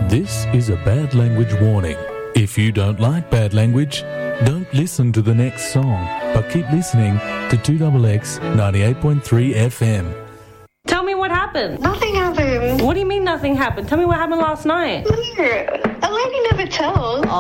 This is a bad language warning. If you don't like bad language, don't listen to the next song, but keep listening to 2XX 98.3 FM. Tell me what happened. Nothing happened. What do you mean nothing happened? Tell me what happened last night. A lady never tells.